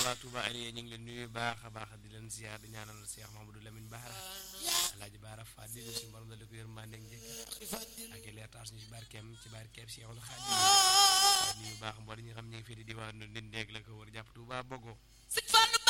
waa Touba Aliou ñu ngi leen nuyu baax a baax di leen ziar di ñaanal Cheikh Mahamadou Lamine Bara Alaaji Bara Fadi di si borom da ko yërmande ak njëkk ak leertaas ñu ci barkeem Cheikhul Khadim nuyu baax mboolem ñi nga xam ñu ngi fi di diwaanu Ndindeeg la ko war jàpp Touba Bogo